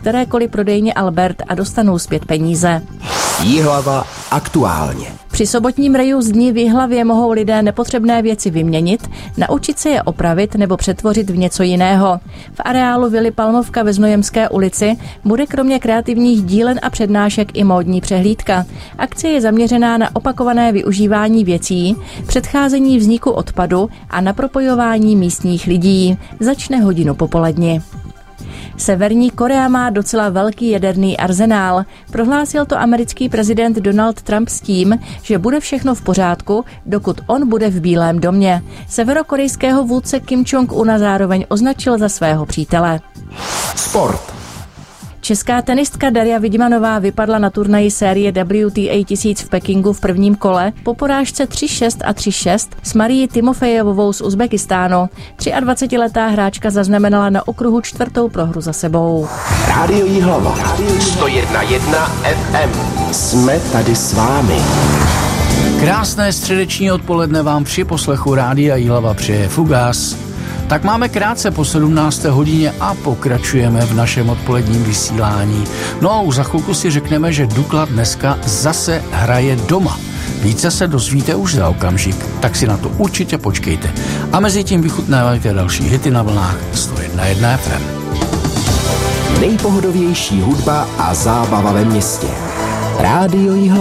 kterékoliv prodejně Albert a dostanou zpět peníze. Jihlava aktuálně. Při sobotním reju z dní v Jihlavě mohou lidé nepotřebné věci vyměnit, naučit se je opravit nebo přetvořit v něco jiného. V areálu Vily Palmovka ve Znojemské ulici bude kromě kreativních dílen a přednášek i módní přehlídka. Akce je zaměřená na opakované využívání věcí, předcházení vzniku odpadu a na propojování místních lidí. Začne hodinu popoledni. Severní Korea má docela velký jaderný arzenál. Prohlásil to americký prezident Donald Trump s tím, že bude všechno v pořádku, dokud on bude v Bílém domě. Severokorejského vůdce Kim Jong-una zároveň označil za svého přítele. Sport. Česká tenistka Daria Vidmanová vypadla na turnaji série WTA 1000 v Pekingu v prvním kole po porážce 3-6 a 3-6 s Marií Timofejevovou z Uzbekistánu. 23letá hráčka zaznamenala na okruhu 4. prohru za sebou. Rádio Jihlava. 101,1 FM. Jsme tady s vámi. Krásné středeční odpoledne vám při poslechu Rádia Jihlava přeje Fugas. Tak máme krátce po 17. hodině a pokračujeme v našem odpoledním vysílání. No a už za chvilku si řekneme, že Dukla dneska zase hraje doma. Více se dozvíte už za okamžik, tak si na to určitě počkejte. A mezi tím vychutnávajte další hity na vlnách 101,1 FM. Nejpohodovější hudba a zábava ve městě. Rádio Jihlava.